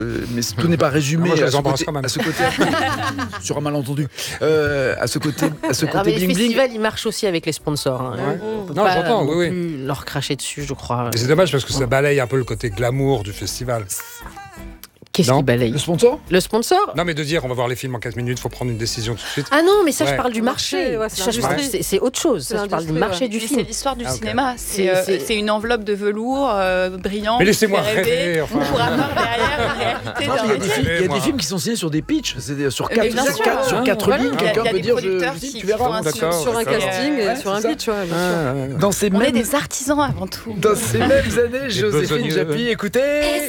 mais tout n'est pas résumé Moi, je à, les ce embrasse côté, quand même. à ce côté sur un malentendu, à ce côté Mais les bling bling. festivals, ils marchent aussi avec les sponsors. Hein. Ouais. On peut Non, pas j'entends, non oui, plus leur cracher dessus, je crois. Mais c'est dommage parce que ça balaye un peu le côté glamour du festival. Qu'est-ce Non. qui balaye Le sponsor? Le sponsor? Non, mais de dire on va voir les films en 4 minutes, il faut prendre une décision tout de suite. Ah non, mais ça, je Ouais. parle du marché. Ouais, c'est Ça, je parle- l'industrie. c'est autre chose. Ça, je parle du l'industrie, marché ouais. du C'est film. l'histoire du Ah, ok. cinéma. C'est- C'est une enveloppe de velours brillant. Mais laissez-moi qui fait rêver, enfin. On pourra voir derrière la réalité Non, mais d'un il y a des métier. films, il y a moi. des films qui sont signés sur des pitchs, c'est sur Mais 4 bien sûr. sur quatre Voilà. lignes, Il y a quelqu'un peut des dire producteurs tu qui verras. font un D'accord. Sur un d'accord. casting et Ouais, sur un c'est ça. pitch, ouais, bien sûr. Dans ces On est mêmes des artisans avant tout. Dans ces mêmes années, Joséphine besogneux. Japy, écoutez.